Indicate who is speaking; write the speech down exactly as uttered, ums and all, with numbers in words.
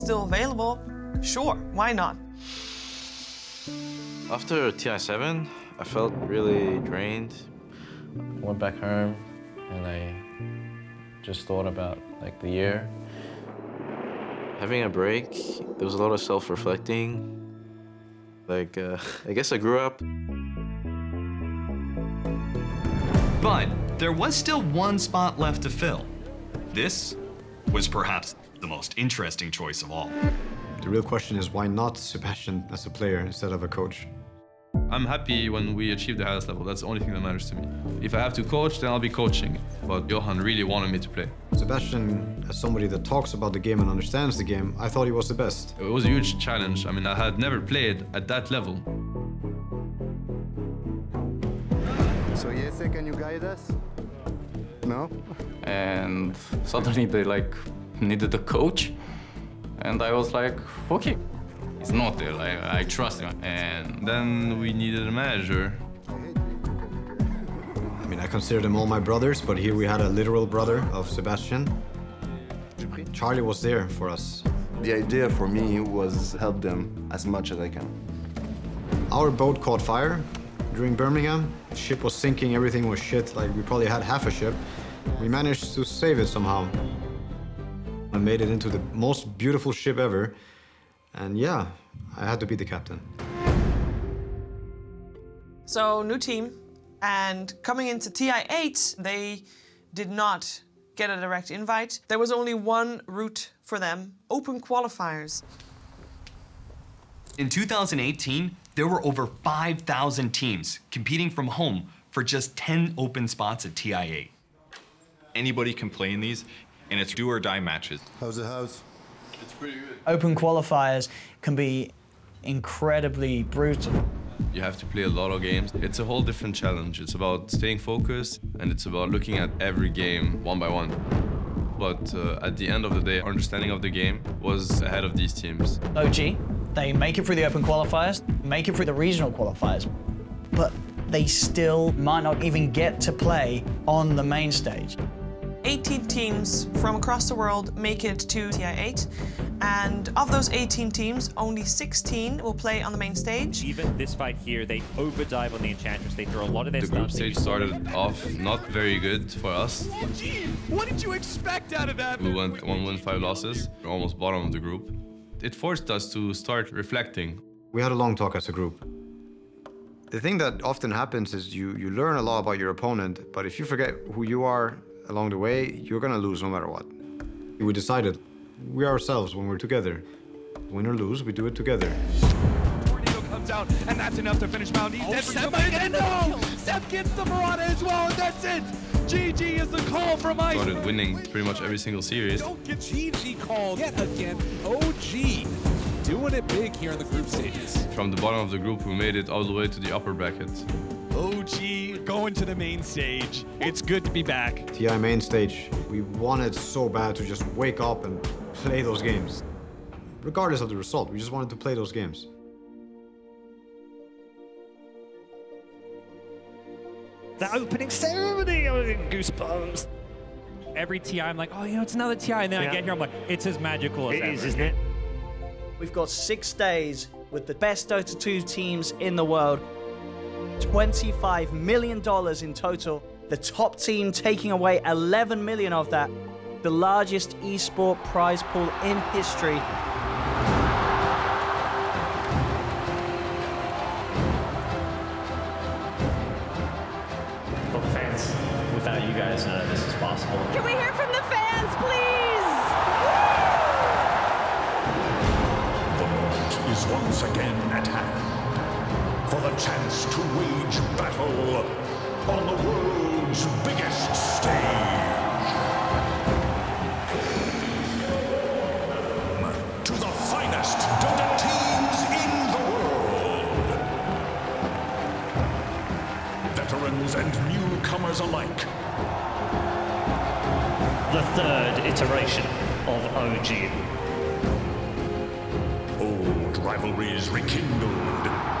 Speaker 1: still available, sure, why not?
Speaker 2: After T I seven, I felt really drained.
Speaker 3: I went back home and I just thought about like the year.
Speaker 2: Having a break, there was a lot of self-reflecting. Like, uh, I guess I grew up.
Speaker 4: But there was still one spot left to fill. This was perhaps the most interesting choice of all.
Speaker 5: The real question is, why not Sebastian as a player instead of a coach?
Speaker 6: I'm happy when we achieve the highest level. That's the only thing that matters to me. If I have to coach, then I'll be coaching. But Johan really wanted me to play.
Speaker 5: Sebastian, as somebody that talks about the game and understands the game, I thought he was the best.
Speaker 6: It was a huge challenge. I mean, I had never played at that level.
Speaker 7: So Jesse, can you guide us? No?
Speaker 3: And suddenly they like needed a coach. And I was like, okay. It's not there, like, I trust him. And
Speaker 6: then we needed a manager.
Speaker 5: I mean, I consider them all my brothers, but here we had a literal brother of Sebastian. Charlie was there for us.
Speaker 7: The idea for me was help them as much as I can.
Speaker 5: Our boat caught fire during Birmingham. The ship was sinking, everything was shit. Like, we probably had half a ship. We managed to save it somehow. I made it into the most beautiful ship ever. And yeah, I had to be the captain.
Speaker 1: So, new team, and coming into T I eight, they did not get a direct invite. There was only one route for them, open qualifiers.
Speaker 4: In two thousand eighteen, there were over five thousand teams competing from home for just ten open spots at T I eight.
Speaker 8: Anybody can play in these, and it's do or die matches.
Speaker 7: How's the house?
Speaker 8: It's pretty good.
Speaker 9: Open qualifiers can be incredibly brutal.
Speaker 6: You have to play a lot of games. It's a whole different challenge. It's about staying focused, and it's about looking at every game one by one. But uh, at the end of the day, our understanding of the game was ahead of these teams.
Speaker 9: O G, they make it through the open qualifiers, make it through the regional qualifiers, but they still might not even get to play on the main stage.
Speaker 1: eighteen teams from across the world make it to T I eight, and of those eighteen teams, only sixteen will play on the main stage.
Speaker 10: Even this fight here, they overdive on the Enchantress. They throw a lot of their
Speaker 6: The
Speaker 10: stuff.
Speaker 6: group stage started off not very good for us.
Speaker 11: Oh, gee, what did you expect out of that?
Speaker 6: We went one win, five losses. We're almost bottom of the group. It forced us to start reflecting.
Speaker 5: We had a long talk as a group. The thing that often happens is you, you learn a lot about your opponent, but if you forget who you are along the way, you're gonna lose no matter what. We decided, we ourselves when we're together. Win or lose, we do it together.
Speaker 11: Tornado comes out, and that's enough to finish Mountain East. Oh, Seb might get it. No! Seb gets the Marauder as well, and that's it! G G is the call from Ice.
Speaker 6: Started winning pretty much every single series.
Speaker 11: Don't get G G called yet again. O G doing it big here in the group stages.
Speaker 6: From the bottom of the group, we made it all the way to the upper bracket.
Speaker 11: O G going to the main stage. It's good to be back.
Speaker 5: T I main stage, we wanted so bad to just wake up and play those games. Regardless of the result, we just wanted to play those games.
Speaker 10: The opening ceremony, I was in goosebumps. Every T I, I'm like, oh, you know, it's another T I, and then yeah. I get here, I'm like, it's as magical as
Speaker 9: it
Speaker 10: ever.
Speaker 9: is, isn't it? We've got six days with the best Dota two teams in the world. twenty-five million dollars in total. The top team taking away eleven million dollars of that. The largest esport prize pool in history.
Speaker 10: For the fans, without you guys, none of this is possible.
Speaker 12: Can we hear from the fans, please?
Speaker 13: The moment is once again at hand. For the chance to wage battle on the world's biggest stage. To the finest Dota teams in the world. Veterans and newcomers alike.
Speaker 10: The third iteration of O G.
Speaker 13: Old rivalries rekindled.